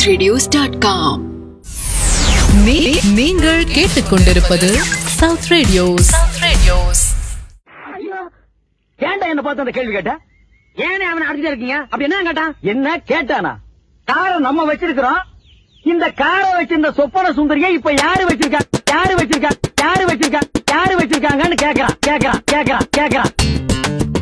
southradios.com. நீங்கள் கேட்டுக்கொண்டிருப்பது south radios. ஏன்டா என்ன பார்த்து அந்த கேள்வி கேட்ட? ஏனே அவனை அடிச்சுட்டு இருக்கீங்க? அப்படி என்ன கேட்டான்? என்ன கேட்டானா? காரை நம்ம வச்சிருக்கிறோம். இந்த காரை வச்சிருந்த சொப்பன சுந்தரியை இப்ப யாரு வச்சிருக்காங்கன்னு கேக்குறான்.